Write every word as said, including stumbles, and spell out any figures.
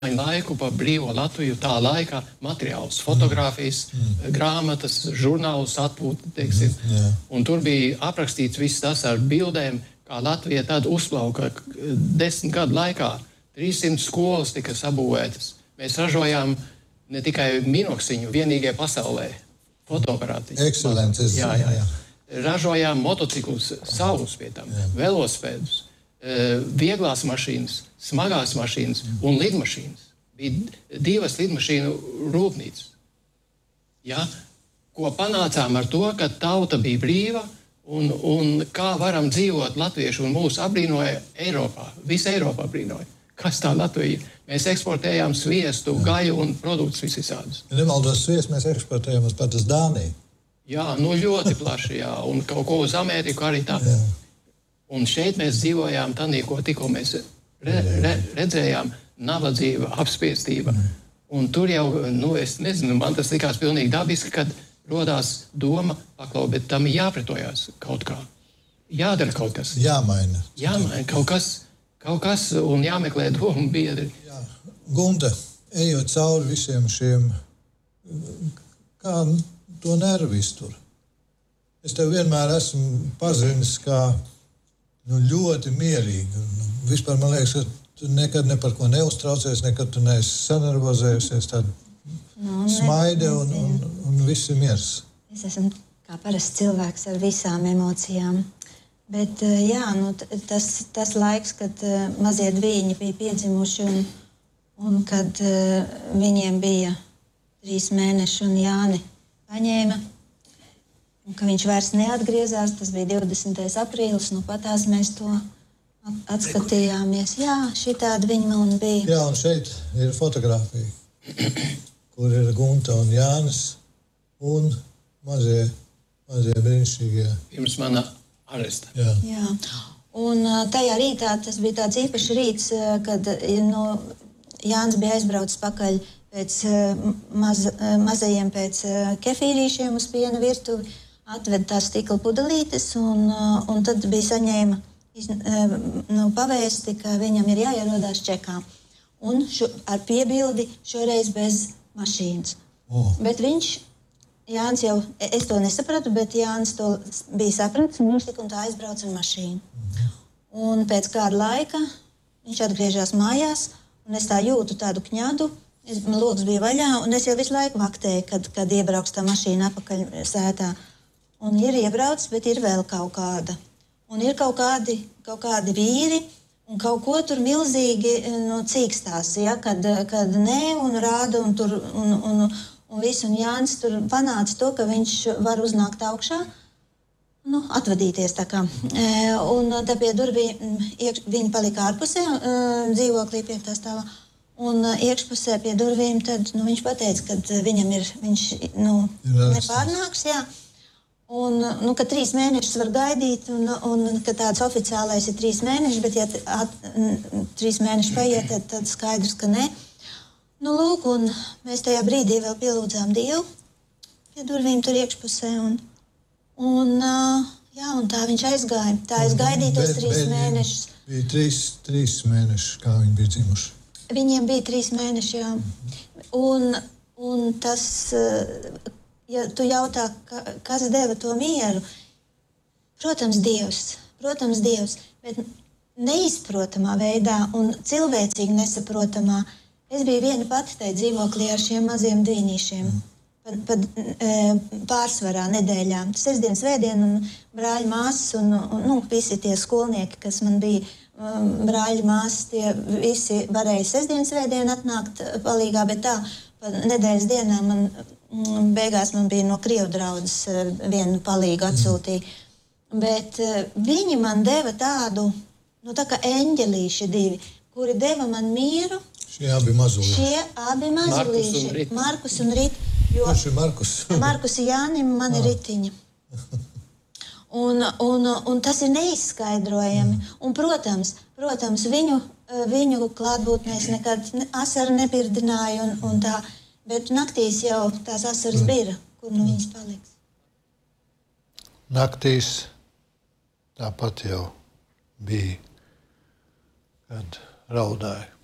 laiku par brīvo Latviju tā laika materiālus, fotogrāfijas, mm. grāmatas, žurnālus atpūta, teiksim. Mm, yeah. Un tur bija aprakstīts viss tas ar bildēm, kā Latvija tad uzplauka desmit gadu laikā. trīssimt skolas tika sabūvētas. Mēs ražojām ne tikai minoksiņu, vienīgie pasaulē fotoaparāti. Ekscelences. Jā, jā, jā. Ražojām motociklus savus pie tam, velospēdus, vieglās mašīnas, smagās mašīnas un lidmašīnas. Bija divas lidmašīnu rūpnīcas. Ja? Ko panācām ar to, ka tauta bija brīva un, un kā varam dzīvot latvieši un mūs abrīnoja Eiropā. Visa Eiropā brīnoja. Kas tā Latvija? Mēs eksportējām sviestu, jā. Gaļu un produktus visādus. Ja nemaldos sviestu, mēs eksportējām uz pat uz Dāniju. Jā, nu ļoti plaši, jā. Un kaut ko uz Ameriku arī tā. Jā. Un šeit mēs dzīvojām tādī, ko tikko mēs re, re, redzējām, nabadzība, apspiestība. Mm. Un tur jau, nu, es nezinu, man tas likās pilnīgi dabiski, kad rodās doma, paklau, bet tam jāpretojās kaut kā. Jādara kaut kas. Jāmaina. Jāmaina kaut kas, kaut kas un jāmeklē domu biedri. Jā. Gunta, ejot cauri visiem šiem, kā to nervu iztur? Es tev vienmēr esmu pazinis kā nu, ļoti mierīgi. Vispār man liekas, ka tu nekad ne par ko neuztraucies, nekad tu neesi sanervozējusies, tāda nu, smaide un, un, un viss ir miers. Es esmu kā parasts cilvēks ar visām emocijām. Bet jā, nu, tas, tas laiks, kad mazie dviņi bija piedzimuši un, un kad viņiem bija trīs mēneši un Jāni paņēma, un ka viņš vairs neatgriezās, tas bija divdesmitais aprīlis, nu patās mēs to atskatījāmies. Jā, šitādi viņi man bija. Jā, un šeit ir fotogrāfija, kur ir Gunta un Jānis un mazie, mazie brīnišķīgie. Pirms mana aresta. Jā. Jā. Un tajā rītā, tas bija tāds īpašs rīts, kad nu, Jānis bija aizbraucis pakaļ pēc maz, mazajiem pēc kefīrīšiem uz piena virtuvi, atved tās stikla pudelītes un, un tad bija saņēma iz, nu, pavēsti, ka viņam ir jāierodās čekā. Un šo, ar piebildi šoreiz bez mašīnas. Oh. Bet viņš, Jānis jau, es to nesapratu, bet Jānis to bija sapratis un viņš tik un tā aizbrauca ar mašīnu. Mm. Un pēc kāda laika viņš atgriežas mājās un es tā jūtu tādu kņadu. Es, man logs bija vaļā, un es jau visu laiku vaktēju, kad, kad iebrauks tā mašīna apakaļ sētā. Un ir iebraucis, bet ir vēl kaut kāda. Un ir kaut kādi, kaut kādi vīri, un kaut ko tur milzīgi nu, cīkstās, ja, kad, kad nē, un rāda, un tur, un, un, un viss, un Jānis tur panāca to, ka viņš var uznākt augšā, nu, atvadīties tā kā. E, un tā pie durvīm, iekš, viņi palika ārpusē, e, dzīvoklī piektā stāvā. Un uh, iekšpusē pie durvīm, tad nu, viņš pateica, ka viņam ir, viņš nu, nepārnāks, jā. Un, nu, ka trīs mēnešus var gaidīt, un, un ka tāds oficiālais ir trīs mēneši, bet ja at, n, trīs mēneši paiet, tad, tad skaidrs, ka ne. Nu, lūk, un mēs tajā brīdī vēl pielūdzām Dievu pie durvīm tur iekšpusē, un, un, uh, jā, un tā viņš aizgāja. Tā es gaidīju tos trīs mēnešus. Bija trīs, trīs mēneši, kā viņi bija dzimuši. Viņiem bija trīs mēneši, jā. Un, un tas, ja tu jautā, ka, kas deva to mieru, protams, Dievs, protams, Dievs, bet neizprotamā veidā un cilvēcīgi nesaprotamā. Es biju viena pati tajā dzīvoklī ar šiem maziem dvīnīšiem, pa, pa, pārsvarā nedēļām. Sestdien, svētdien un brāļi māsas un, un nu, visi tie skolnieki, kas man bija, brāļi māsas, tie visi varēja sestdien, svētdien atnākt palīgā, bet tā, pa nedēļas dienā man, beigās man bija no Krievu draudzes vienu palīgu atsūtīja. Bet viņi man deva tādu, nu tā kā eņģelīši divi, kuri deva man mieru. Šie abi mazulīši. Šie abi mazulīši. Markus un Rita. Kurš ir Markus? Markus Jānim, man ir Ritiņa. Un, un, un tas ir neizskaidrojami. Mm. Un, protams, protams viņu, viņu klātbūtnēs nekad asaru nebirdināja, un, un tā, bet naktīs jau tās asaras mm. bija, kur nu viņas paliks. Naktīs tāpat jau bija, kad raudāja.